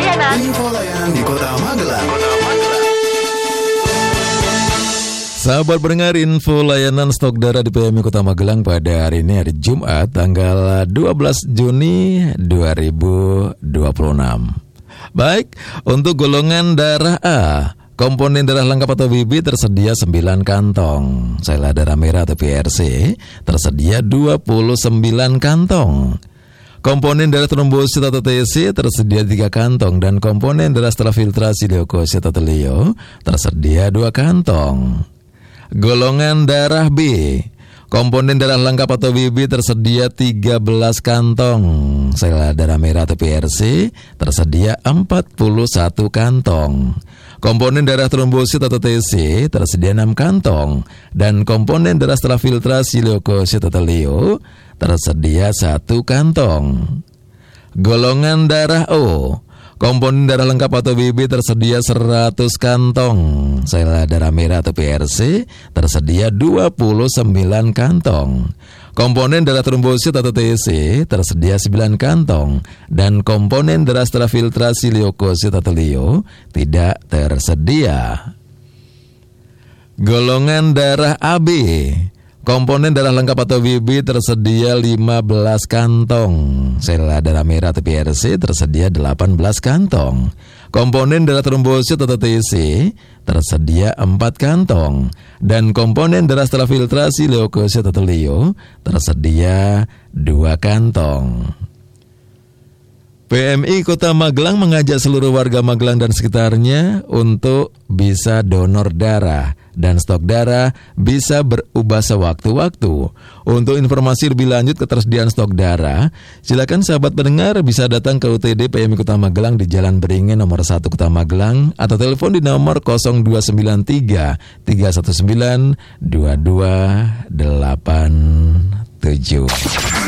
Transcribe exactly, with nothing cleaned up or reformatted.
layanan. Info layanan di Kota Magelang. Sahabat pendengar, info layanan stok darah di P M I Kota Magelang pada hari ini, hari Jumat, tanggal dua belas Juni dua ribu dua puluh enam. Baik, untuk golongan darah A, komponen darah lengkap atau B B tersedia sembilan kantong. Sel darah merah atau P R C tersedia dua puluh sembilan kantong. Komponen darah trombosit atau T C tersedia tiga kantong. Dan komponen darah setelah filtrasi leukosit atau Leo tersedia dua kantong. Golongan darah B, komponen darah lengkap atau B B tersedia tiga belas kantong. Sel darah merah atau P R C tersedia empat puluh satu kantong. Komponen darah trombosit atau T C tersedia enam kantong. Dan komponen darah setelah filtrasi leukosit atau Leo tersedia satu kantong. Golongan darah O, komponen darah lengkap atau B B tersedia seratus kantong. Sel darah merah atau P R C tersedia dua puluh sembilan kantong. Komponen darah trombosit atau T C tersedia sembilan kantong. Dan komponen darah setelah filtrasi leukosit atau Leo tidak tersedia. Golongan darah A B, komponen darah lengkap atau B B tersedia lima belas kantong. Sel darah merah atau P R C tersedia delapan belas kantong. Komponen darah trombosit atau T C tersedia empat kantong. Dan komponen darah setelah filtrasi leukosit atau Leo tersedia dua kantong. P M I Kota Magelang mengajak seluruh warga Magelang dan sekitarnya untuk bisa donor darah. Dan stok darah bisa berubah sewaktu-waktu. Untuk informasi lebih lanjut ketersediaan stok darah, silakan sahabat pendengar bisa datang ke U T D P M I Kota Magelang di Jalan Beringin nomor satu Kota Magelang, atau telepon di nomor nol dua sembilan tiga tiga satu sembilan dua dua delapan tujuh.